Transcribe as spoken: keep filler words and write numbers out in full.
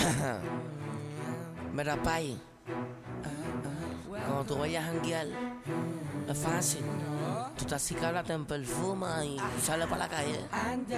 Mira, pay, cuando tú vayas a janguear, es fácil. Tú estás así, te en perfuma y sales para la calle.